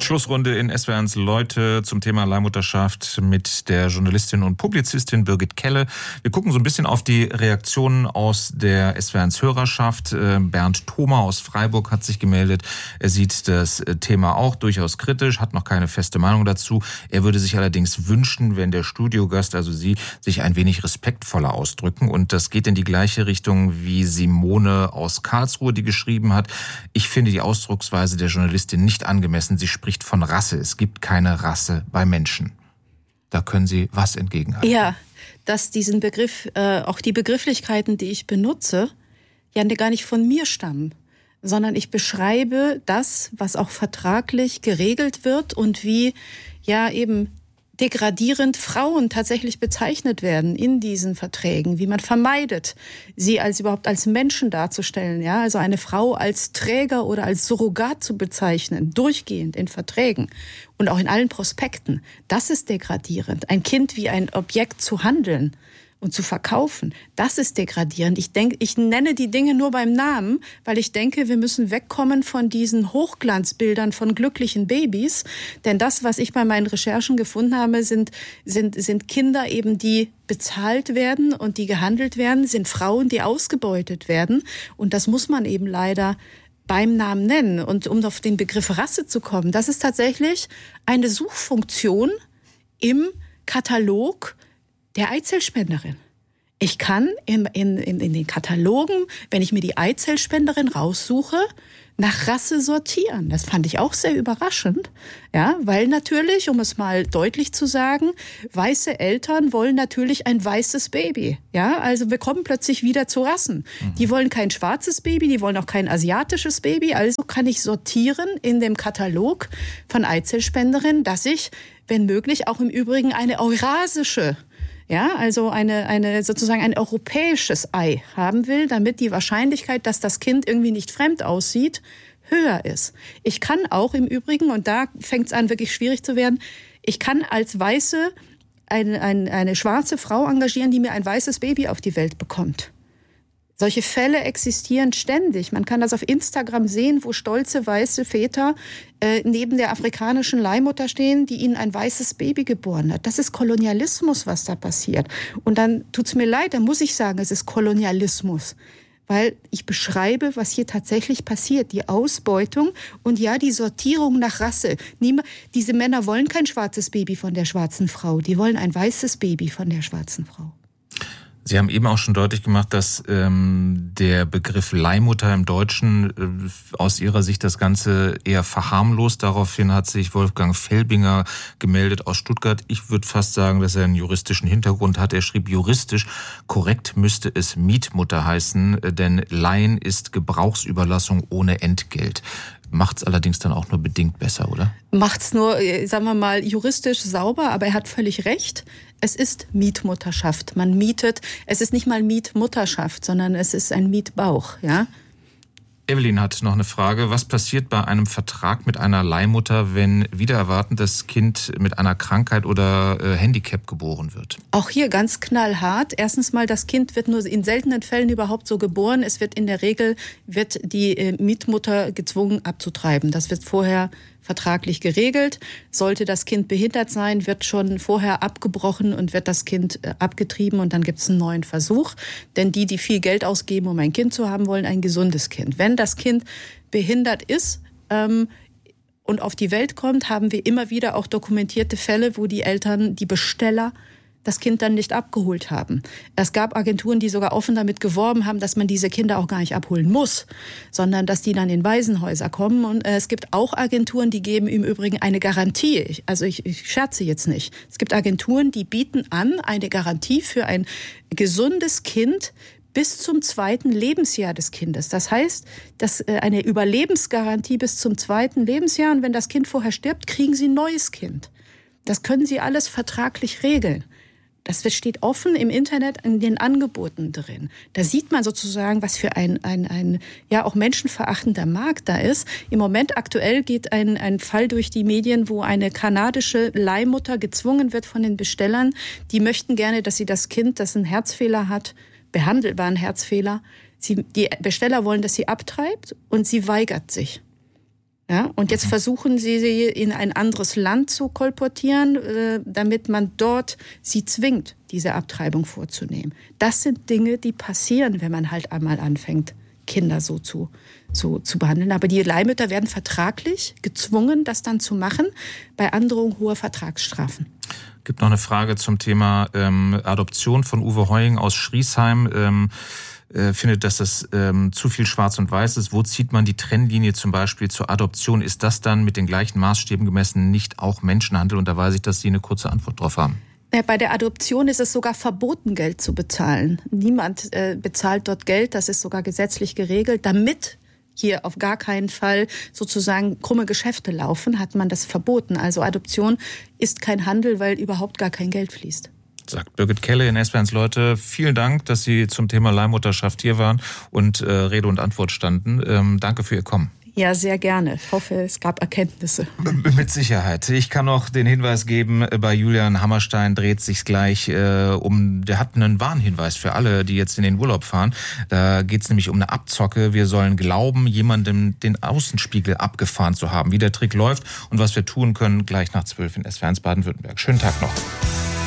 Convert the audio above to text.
Schlussrunde in SWR1 Leute zum Thema Leihmutterschaft mit der Journalistin und Publizistin Birgit Kelle. Wir gucken so ein bisschen auf die Reaktionen aus der SWR1 Hörerschaft. Bernd Thoma aus Freiburg hat sich gemeldet. Er sieht das Thema auch durchaus kritisch, hat noch keine feste Meinung dazu. Er würde sich allerdings wünschen, wenn der Studiogast, also Sie, sich ein wenig respektvoller ausdrücken. Und das geht in die gleiche Richtung wie Simone aus Karlsruhe, die geschrieben hat: Ich finde die Ausdrucksweise der Journalistin nicht angemessen. Sie spricht von Rasse. Es gibt keine Rasse bei Menschen. Da können Sie was entgegenhalten? Ja, dass diesen Begriff, auch die Begrifflichkeiten, die ich benutze, ja gar nicht von mir stammen, sondern ich beschreibe das, was auch vertraglich geregelt wird und wie ja eben degradierend Frauen tatsächlich bezeichnet werden in diesen Verträgen, wie man vermeidet, sie überhaupt als Menschen darzustellen, ja, also eine Frau als Träger oder als Surrogat zu bezeichnen, durchgehend in Verträgen und auch in allen Prospekten. Das ist degradierend. Ein Kind wie ein Objekt zu handeln und zu verkaufen, das ist degradierend. Ich nenne die Dinge nur beim Namen, weil ich denke, wir müssen wegkommen von diesen Hochglanzbildern von glücklichen Babys. Denn das, was ich bei meinen Recherchen gefunden habe, sind Kinder eben, die bezahlt werden und die gehandelt werden, sind Frauen, die ausgebeutet werden. Und das muss man eben leider beim Namen nennen. Und um auf den Begriff Rasse zu kommen, das ist tatsächlich eine Suchfunktion im Katalog der Eizellspenderin. Ich kann in den Katalogen, wenn ich mir die Eizellspenderin raussuche, nach Rasse sortieren. Das fand ich auch sehr überraschend, ja, weil natürlich, um es mal deutlich zu sagen, weiße Eltern wollen natürlich ein weißes Baby, ja, also wir kommen plötzlich wieder zu Rassen. Die wollen kein schwarzes Baby, die wollen auch kein asiatisches Baby, also kann ich sortieren in dem Katalog von Eizellspenderinnen, dass ich, wenn möglich, auch im Übrigen eine eurasische, ja, also sozusagen ein europäisches Ei haben will, damit die Wahrscheinlichkeit, dass das Kind irgendwie nicht fremd aussieht, höher ist. Ich kann auch im Übrigen, und da fängt es an wirklich schwierig zu werden, ich kann als Weiße eine schwarze Frau engagieren, die mir ein weißes Baby auf die Welt bekommt. Solche Fälle existieren ständig. Man kann das auf Instagram sehen, wo stolze weiße Väter neben der afrikanischen Leihmutter stehen, die ihnen ein weißes Baby geboren hat. Das ist Kolonialismus, was da passiert. Und dann tut's mir leid, dann muss ich sagen, es ist Kolonialismus. Weil ich beschreibe, was hier tatsächlich passiert. Die Ausbeutung und ja, die Sortierung nach Rasse. Diese Männer wollen kein schwarzes Baby von der schwarzen Frau. Die wollen ein weißes Baby von der schwarzen Frau. Sie haben eben auch schon deutlich gemacht, dass der Begriff Leihmutter im Deutschen aus Ihrer Sicht das Ganze eher verharmlost. Daraufhin hat sich Wolfgang Felbinger gemeldet aus Stuttgart. Ich würde fast sagen, dass er einen juristischen Hintergrund hat. Er schrieb juristisch: Korrekt müsste es Mietmutter heißen, denn Leihen ist Gebrauchsüberlassung ohne Entgelt. Macht's allerdings dann auch nur bedingt besser, oder? Macht's nur, sagen wir mal, juristisch sauber, aber er hat völlig recht. Es ist Mietmutterschaft. Man mietet, es ist nicht mal Mietmutterschaft, sondern es ist ein Mietbauch, ja? Evelyn hat noch eine Frage. Was passiert bei einem Vertrag mit einer Leihmutter, wenn wider Erwarten das Kind mit einer Krankheit oder Handicap geboren wird? Auch hier ganz knallhart. Erstens mal, das Kind wird nur in seltenen Fällen überhaupt so geboren. Es wird in der Regel, die Mietmutter gezwungen abzutreiben. Das wird vorher vertraglich geregelt. Sollte das Kind behindert sein, wird schon vorher abgebrochen und wird das Kind abgetrieben und dann gibt es einen neuen Versuch. Denn die viel Geld ausgeben, um ein Kind zu haben, wollen ein gesundes Kind. Wenn das Kind behindert ist und auf die Welt kommt, haben wir immer wieder auch dokumentierte Fälle, wo die Eltern, die Besteller, das Kind dann nicht abgeholt haben. Es gab Agenturen, die sogar offen damit geworben haben, dass man diese Kinder auch gar nicht abholen muss, sondern dass die dann in Waisenhäuser kommen. Und es gibt auch Agenturen, die geben im Übrigen eine Garantie. Ich scherze jetzt nicht. Es gibt Agenturen, die bieten an eine Garantie für ein gesundes Kind bis zum 2. Lebensjahr des Kindes. Das heißt, dass eine Überlebensgarantie bis zum 2. Lebensjahr. Und wenn das Kind vorher stirbt, kriegen sie ein neues Kind. Das können sie alles vertraglich regeln. Das steht offen im Internet in den Angeboten drin. Da sieht man sozusagen, was für ein ja auch menschenverachtender Markt da ist. Im Moment aktuell geht ein Fall durch die Medien, wo eine kanadische Leihmutter gezwungen wird von den Bestellern. Die möchten gerne, dass sie das Kind, das einen Herzfehler hat, behandelbaren Herzfehler, die Besteller wollen, dass sie abtreibt und sie weigert sich. Ja, und jetzt versuchen sie in ein anderes Land zu kolportieren, damit man dort sie zwingt, diese Abtreibung vorzunehmen. Das sind Dinge, die passieren, wenn man halt einmal anfängt, Kinder so zu behandeln. Aber die Leihmütter werden vertraglich gezwungen, das dann zu machen, bei Androhung hoher Vertragsstrafen. Gibt noch eine Frage zum Thema Adoption von Uwe Heuing aus Schriesheim. Findet, dass das zu viel schwarz und weiß ist. Wo zieht man die Trennlinie zum Beispiel zur Adoption? Ist das dann mit den gleichen Maßstäben gemessen nicht auch Menschenhandel? Und da weiß ich, dass Sie eine kurze Antwort drauf haben. Bei der Adoption ist es sogar verboten, Geld zu bezahlen. Niemand bezahlt dort Geld, das ist sogar gesetzlich geregelt. Damit hier auf gar keinen Fall sozusagen krumme Geschäfte laufen, hat man das verboten. Also Adoption ist kein Handel, weil überhaupt gar kein Geld fließt. Sagt Birgit Kelle in SWRs Leute. Vielen Dank, dass Sie zum Thema Leihmutterschaft hier waren und Rede und Antwort standen. Danke für Ihr Kommen. Ja, sehr gerne. Ich hoffe, es gab Erkenntnisse. Mit Sicherheit. Ich kann noch den Hinweis geben, bei Julian Hammerstein dreht sich's gleich der hat einen Warnhinweis für alle, die jetzt in den Urlaub fahren. Da geht's nämlich um eine Abzocke. Wir sollen glauben, jemandem den Außenspiegel abgefahren zu haben. Wie der Trick läuft und was wir tun können, gleich nach 12 in SWR1 Baden-Württemberg. Schönen Tag noch.